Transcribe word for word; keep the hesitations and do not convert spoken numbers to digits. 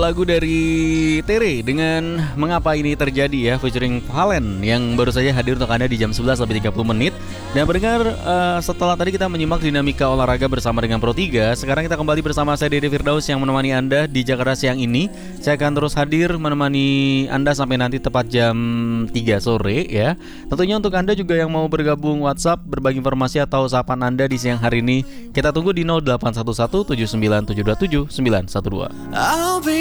lagu dari Tere dengan Mengapa Ini Terjadi ya, featuring Valen yang baru saja hadir untuk Anda di jam sebelas lebih tiga puluh menit. Dan pendengar, uh, setelah tadi kita menyimak dinamika olahraga bersama dengan Pro tiga, sekarang kita kembali bersama saya Dede Firdaus yang menemani Anda di Jakarta siang ini. Saya akan terus hadir menemani Anda sampai nanti tepat jam tiga sore ya. Tentunya untuk Anda juga yang mau bergabung WhatsApp, berbagi informasi atau usapan Anda di siang hari ini, kita tunggu di nol delapan satu satu tujuh sembilan tujuh dua tujuh sembilan satu dua.